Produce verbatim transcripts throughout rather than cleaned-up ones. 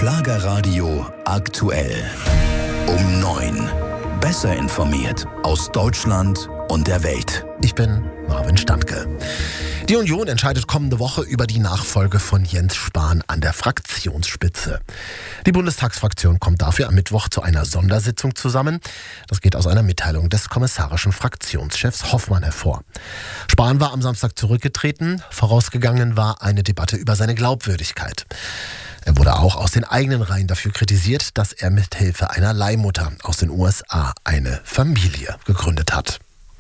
Schlagerradio aktuell. Um neun. Besser informiert aus Deutschland und der Welt. Ich bin Marvin Standke. Die Union entscheidet kommende Woche über die Nachfolge von Jens Spahn an der Fraktionsspitze. Die Bundestagsfraktion kommt dafür am Mittwoch zu einer Sondersitzung zusammen. Das geht aus einer Mitteilung des kommissarischen Fraktionschefs Hoffmann hervor. Spahn war am Samstag zurückgetreten. Vorausgegangen war eine Debatte über seine Glaubwürdigkeit. Er wurde auch aus den eigenen Reihen dafür kritisiert, dass er mit Hilfe einer Leihmutter aus den U S A eine Familie gegründet hat.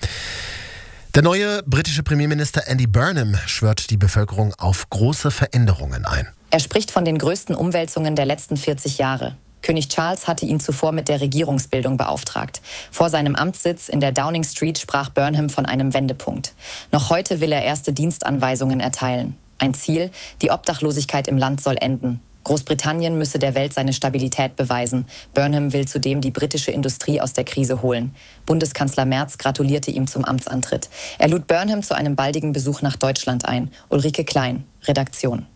Der neue britische Premierminister Andy Burnham schwört die Bevölkerung auf große Veränderungen ein. Er spricht von den größten Umwälzungen der letzten vierzig Jahre. König Charles hatte ihn zuvor mit der Regierungsbildung beauftragt. Vor seinem Amtssitz in der Downing Street sprach Burnham von einem Wendepunkt. Noch heute will er erste Dienstanweisungen erteilen. Ein Ziel: die Obdachlosigkeit im Land soll enden. Großbritannien müsse der Welt seine Stabilität beweisen. Burnham will zudem die britische Industrie aus der Krise holen. Bundeskanzler Merz gratulierte ihm zum Amtsantritt. Er lud Burnham zu einem baldigen Besuch nach Deutschland ein. Ulrike Klein, Redaktion.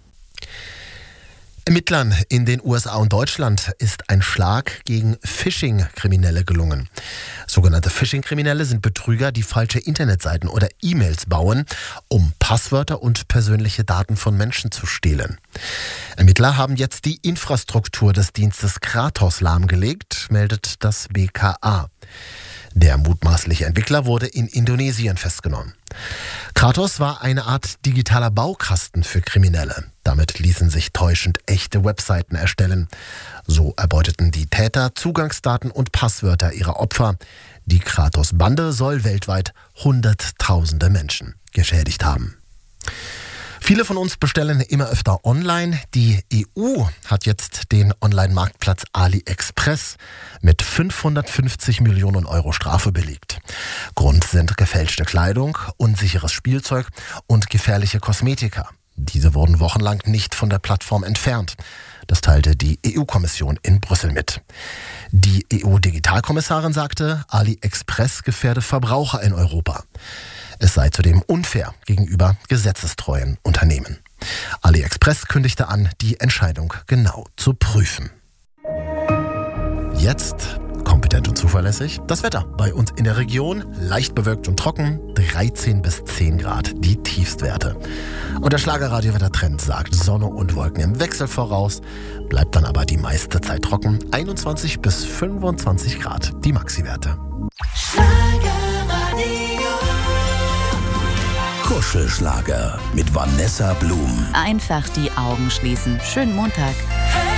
Ermittlern in den U S A und Deutschland ist ein Schlag gegen Phishing-Kriminelle gelungen. Sogenannte Phishing-Kriminelle sind Betrüger, die falsche Internetseiten oder E-Mails bauen, um Passwörter und persönliche Daten von Menschen zu stehlen. Ermittler haben jetzt die Infrastruktur des Dienstes Kratos lahmgelegt, meldet das B K A. Der mutmaßliche Entwickler wurde in Indonesien festgenommen. Kratos war eine Art digitaler Baukasten für Kriminelle. Damit ließen sich täuschend echte Webseiten erstellen. So erbeuteten die Täter Zugangsdaten und Passwörter ihrer Opfer. Die Kratos-Bande soll weltweit Hunderttausende Menschen geschädigt haben. Viele von uns bestellen immer öfter online. Die E U hat jetzt den Online-Marktplatz AliExpress mit fünfhundertfünfzig Millionen Euro Strafe belegt. Grund sind gefälschte Kleidung, unsicheres Spielzeug und gefährliche Kosmetika. Diese wurden wochenlang nicht von der Plattform entfernt. Das teilte die E U-Kommission in Brüssel mit. Die E U-Digitalkommissarin sagte, AliExpress gefährde Verbraucher in Europa. Es sei zudem unfair gegenüber gesetzestreuen Unternehmen. AliExpress kündigte an, die Entscheidung genau zu prüfen. Jetzt kompetent und zuverlässig das Wetter bei uns in der Region. Leicht bewölkt und trocken, dreizehn bis zehn Grad die Tiefstwerte. Und der Schlagerradio-Wettertrend sagt Sonne und Wolken im Wechsel voraus, bleibt dann aber die meiste Zeit trocken, einundzwanzig bis fünfundzwanzig Grad die Maxi-Werte. Kuschelschlager mit Vanessa Blum. Einfach die Augen schließen. Schönen Montag.